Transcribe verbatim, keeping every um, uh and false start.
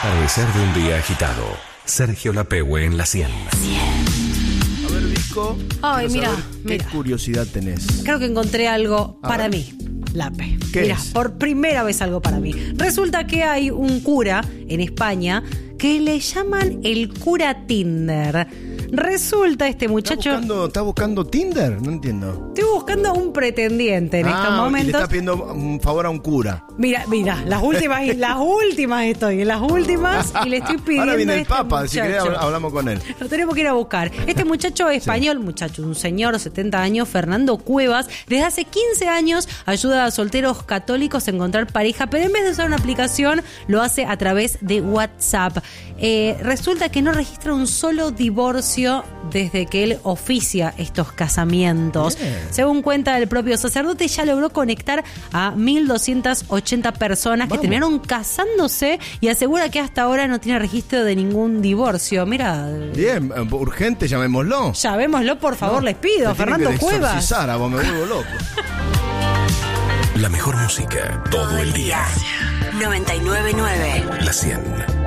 Atardecer de un día agitado. Sergio Lapehue en la cien. A ver, Vico. Ay, mira, ¿Qué mira. curiosidad tenés? Creo que encontré algo A para ver. mí, Lape. ¿Qué Mira, es? por primera vez algo para mí. Resulta que hay un cura en España que le llaman el cura Tinder. Resulta este ¿Está muchacho... buscando, ¿Está buscando Tinder? No entiendo. Estoy buscando un pretendiente en Ah, estos y le momentos. está pidiendo un favor a un cura. Mira, mira, las últimas, las últimas estoy, en las últimas, y le estoy pidiendo Ahora viene a el este Papa, si querés muchacho. hablamos con él. Lo tenemos que ir a buscar. Este muchacho español, muchacho, un señor de setenta años, Fernando Cuevas, desde hace quince años ayuda a solteros católicos a encontrar pareja, pero en vez de usar una aplicación, lo hace a través de WhatsApp. Eh, resulta que no registra un solo divorcio desde que él oficia estos casamientos. Bien. Según cuenta el propio sacerdote, ya logró conectar a mil doscientas ochenta personas que Vamos. terminaron casándose y asegura que hasta ahora no tiene registro de ningún divorcio. Mira, Bien, eh, urgente, llamémoslo. llamémoslo, por favor, No, les pido, me tienen Fernando que Cuevas. exorcizar, a vos me vuelvo loco. La mejor música todo el día. noventa y nueve punto nueve. La cien.